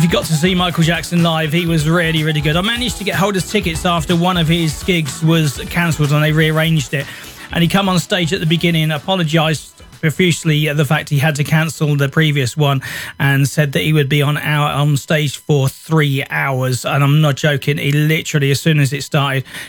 you got to see Michael Jackson live, he was really, really good. I managed to get hold of tickets after one of his gigs was cancelled and they rearranged it. And he come on stage at the beginning, apologised profusely at the fact he had to cancel the previous one and said that he would be on stage for 3 hours. And I'm not joking, he literally, as soon as it started,